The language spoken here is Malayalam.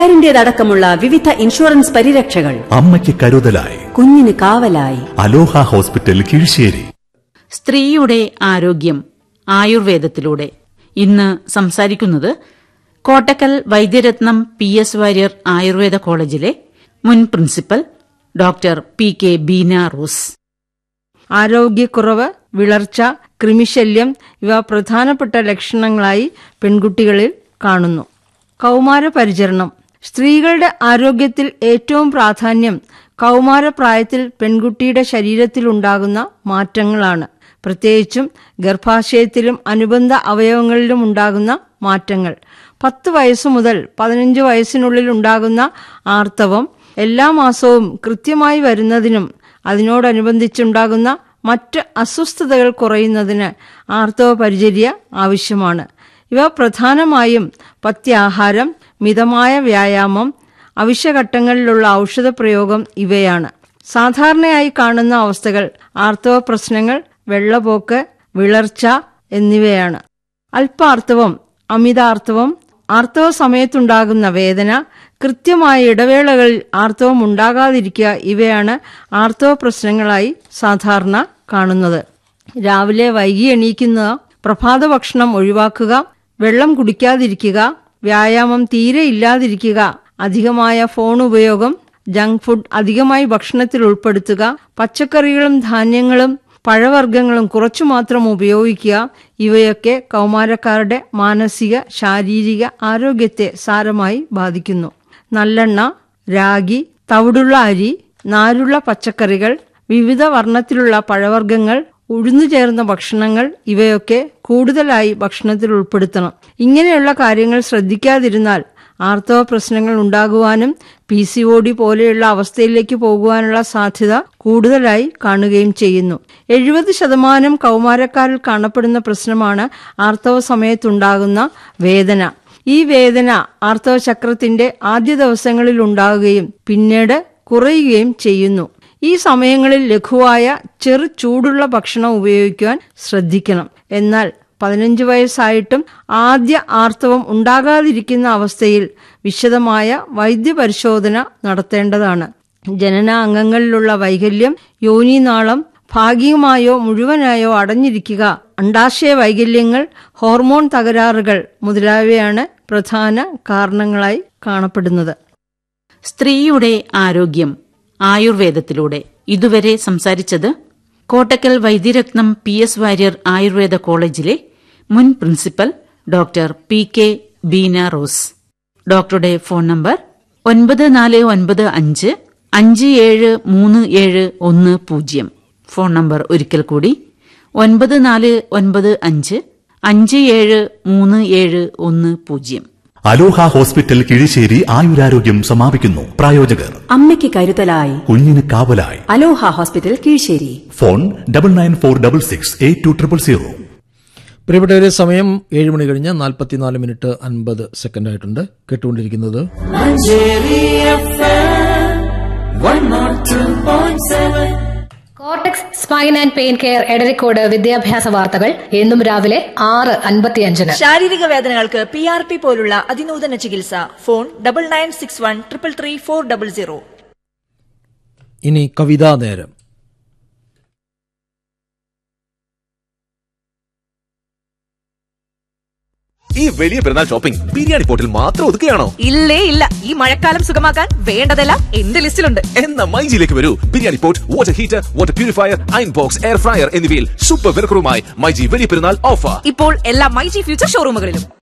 ന്റേതടക്കമുള്ള വിവിധ ഇൻഷുറൻസ് പരിരക്ഷകൾ അമ്മയ്ക്ക് കരുതലായി, കുഞ്ഞിന് കാവലായി. അലോഹ ഹോസ്പിറ്റൽ കിഴിശ്ശേരി. സ്ത്രീയുടെ ആരോഗ്യം ആയുർവേദത്തിലൂടെ ഇന്ന് സംസാരിക്കുന്നത് കോട്ടക്കൽ വൈദ്യരത്നം PS വാര്യർ ആയുർവേദ കോളേജിലെ മുൻ principal doctor PK Beena rose. ആരോഗ്യക്കുറവ്, വിളർച്ച, കൃമിശല്യം ഇവ പ്രധാനപ്പെട്ട ലക്ഷണങ്ങളായി പെൺകുട്ടികളിൽ കാണുന്നു. കൗമാര പരിചരണം. സ്ത്രീകളുടെ ആരോഗ്യത്തിൽ ഏറ്റവും പ്രാധാന്യം കൗമാരപ്രായത്തിൽ പെൺകുട്ടിയുടെ ശരീരത്തിലുണ്ടാകുന്ന മാറ്റങ്ങളാണ്. പ്രത്യേകിച്ചും ഗർഭാശയത്തിലും അനുബന്ധ അവയവങ്ങളിലും ഉണ്ടാകുന്ന മാറ്റങ്ങൾ. 10 വയസ്സു മുതൽ 15 വയസ്സിനുള്ളിൽ ഉണ്ടാകുന്ന ആർത്തവം എല്ലാ മാസവും കൃത്യമായി വരുന്നതിനും അതിനോടനുബന്ധിച്ചുണ്ടാകുന്ന മറ്റ് അസ്വസ്ഥതകൾ കുറയുന്നതിന് ആർത്തവ പരിചര്യ ആവശ്യമാണ്. ഇവ പ്രധാനമായും പഥ്യാഹാരം, മിതമായ വ്യായാമം, അവശ്യഘട്ടങ്ങളിലുള്ള ഔഷധപ്രയോഗം ഇവയാണ്. സാധാരണയായി കാണുന്ന അവസ്ഥകൾ ആർത്തവ പ്രശ്നങ്ങൾ, വെള്ളപ്പോക്ക്, വിളർച്ച എന്നിവയാണ്. അല്പാർത്തവം, അമിതാർത്തവം, ആർത്തവ സമയത്തുണ്ടാകുന്ന വേദന, കൃത്യമായ ഇടവേളകളിൽ ആർത്തവം ഉണ്ടാകാതിരിക്കുക ഇവയാണ് ആർത്തവ പ്രശ്നങ്ങളായി സാധാരണ കാണുന്നത്. രാവിലെ വൈകി എണീക്കുന്ന, പ്രഭാത ഭക്ഷണം ഒഴിവാക്കുക, വെള്ളം കുടിക്കാതിരിക്കുക, വ്യായാമം തീരെ ഇല്ലാതിരിക്കുക, അധികമായ ഫോൺ ഉപയോഗം, ജങ്ക് ഫുഡ് അധികമായി ഭക്ഷണത്തിൽ ഉൾപ്പെടുത്തുക, പച്ചക്കറികളും ധാന്യങ്ങളും പഴവർഗ്ഗങ്ങളും കുറച്ചു മാത്രം ഉപയോഗിക്കുക ഇവയൊക്കെ കൗമാരക്കാരുടെ മാനസിക, ശാരീരിക ആരോഗ്യത്തെ സാരമായി ബാധിക്കുന്നു. നല്ലെണ്ണ, രാഗി, തവിടുള്ള അരി, നാരുള്ള പച്ചക്കറികൾ, വിവിധ വർണ്ണത്തിലുള്ള പഴവർഗ്ഗങ്ങൾ, ഉഴുന്നു ചേർന്ന ഭക്ഷണങ്ങൾ ഇവയൊക്കെ കൂടുതലായി ഭക്ഷണത്തിൽ ഉൾപ്പെടുത്തണം. ഇങ്ങനെയുള്ള കാര്യങ്ങൾ ശ്രദ്ധിക്കാതിരുന്നാൽ ആർത്തവ പ്രശ്നങ്ങൾ ഉണ്ടാകുവാനും PCOD പോലെയുള്ള അവസ്ഥയിലേക്ക് പോകുവാനുള്ള സാധ്യത കൂടുതലായി കാണുകയും ചെയ്യുന്നു. 70% കൗമാരക്കാരിൽ കാണപ്പെടുന്ന പ്രശ്നമാണ് ആർത്തവ സമയത്തുണ്ടാകുന്ന വേദന. ഈ വേദന ആർത്തവ ചക്രത്തിന്റെ ആദ്യ ദിവസങ്ങളിൽ ഉണ്ടാകുകയും പിന്നീട് കുറയുകയും ചെയ്യുന്നു. ഈ സമയങ്ങളിൽ ലഘുവായ ചെറു ചൂടുള്ള ഭക്ഷണം ഉപയോഗിക്കുവാൻ ശ്രദ്ധിക്കണം. എന്നാൽ 15 വയസ്സായിട്ടും ആദ്യ ആർത്തവം ഉണ്ടാകാതിരിക്കുന്ന അവസ്ഥയിൽ വിശദമായ വൈദ്യപരിശോധന നടത്തേണ്ടതാണ്. ജനന അംഗങ്ങളിലുള്ള വൈകല്യം, യോനിനാളം ഭാഗികമായോ മുഴുവനായോ അടഞ്ഞിരിക്കുക, അണ്ഡാശയ വൈകല്യങ്ങൾ, ഹോർമോൺ തകരാറുകൾ മുതലായവയാണ് പ്രധാന കാരണങ്ങളായി കാണപ്പെടുന്നത്. സ്ത്രീയുടെ ആരോഗ്യം ആയുർവേദത്തിലൂടെ ഇതുവരെ സംസാരിച്ചത് കോട്ടക്കൽ വൈദ്യരത്നം PS വാര്യർ ആയുർവേദ കോളേജിലെ മുൻ principal doctor PK Beena rose. ഡോക്ടറുടെ ഫോൺ നമ്പർ 9495573710. ഫോൺ നമ്പർ ഒരിക്കൽ കൂടി 9495573710. അലോഹ ഹോസ്പിറ്റൽ കിഴിശ്ശേരി ആയുരാരോഗ്യം സമാപിക്കുന്നു. പ്രായോജകർ അമ്മയ്ക്ക് കരുതലായി, കുഞ്ഞിന് കാവലായി. അലോഹ ഹോസ്പിറ്റൽ കിഴിശ്ശേരി. ഫോൺ 9946682000. പ്രിയപ്പെട്ടവരെ, സമയം 7 മണി കഴിഞ്ഞ് 44 മിനിറ്റ് 50 സെക്കൻഡ് ആയിട്ടുണ്ട്. കേട്ടുകൊണ്ടിരിക്കുന്നത് cortex spine and pain care Edarikode വിദ്യാഭ്യാസ വാർത്തകൾ എന്നും രാവിലെ 6:55. ശാരീരിക വേദനകൾക്ക് PRP പോലുള്ള അതിനൂതന ചികിത്സ. ഫോൺ 9961333400. ഇനി കവിതാ നേരം. ഈ വലിയ പെരുന്നാൾ ഷോപ്പിംഗ് ബിരിയാണി പോർട്ടിൽ മാത്രം ഒതുക്കുകയാണോ? ഇല്ലേ ഇല്ല, ഈ മഴക്കാലം സുഖമാക്കാൻ വേണ്ടതെല്ലാം എന്റെ ലിസ്റ്റിലുണ്ട്. എന്ന മൈജിയിലേക്ക് വരൂ. Biryani port, water heater, water purifier, iron box, air fryer എന്നിവയിൽ സൂപ്പർ വിലക്കുറവുമായി മൈജി വലിയ പെരുന്നാൾ ഓഫർ ഇപ്പോൾ എല്ലാ മൈജി ഫ്യൂച്ചർ ഷോറൂമുകളിലും.